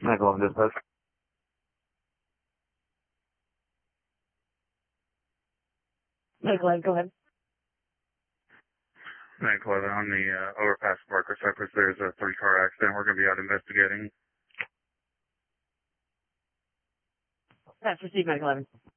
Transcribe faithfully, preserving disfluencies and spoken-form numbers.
Medical on dispatch. Medical Ed, go ahead. Medical Ed, on the uh, overpass Parker Cypress, there's a three-car accident. We're going to be out investigating. That's received, Medical Evan.